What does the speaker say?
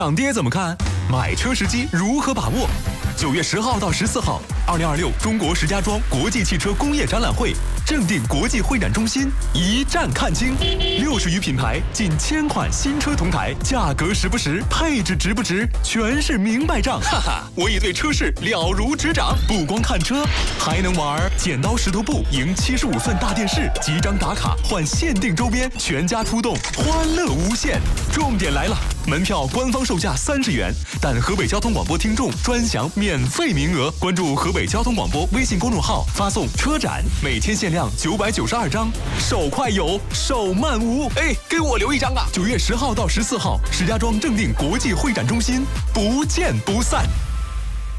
涨跌怎么看？买车时机如何把握？9月10号到14号，2026中国石家庄国际汽车工业展览会正定国际会展中心一站看清，60余品牌，近1000款新车同台，价格实不实，配置值不值，全是明白账。哈哈，我已对车市了如指掌，不光看车，还能玩剪刀石头布赢75寸大电视，集章打卡换限定周边，全家出动，欢乐无限。重点来了，门票官方售价30元，但河北交通广播听众专享免费名额。关注河北交通广播微信公众号，发送车展，每天限量992张，手快有，手慢无。哎，给我留一张啊！9月10号到14号，石家庄正定国际会展中心，不见不散。